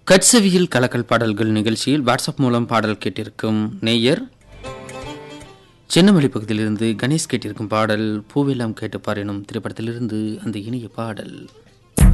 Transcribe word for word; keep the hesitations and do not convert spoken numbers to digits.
கட்செவியில் கலக்கல் பாடல்கள் நிகழ்ச்சியில் வாட்ஸ்அப் மூலம் பாடல் கேட்டிருக்கும் நேயர் சென்னமொழி பகுதியிலிருந்து கணேஷ் கேட்டிருக்கும் பாடல் பூவெல்லாம் கேட்டுப்பார் எனும் திரைப்படத்திலிருந்து அந்த இனிய பாடல்.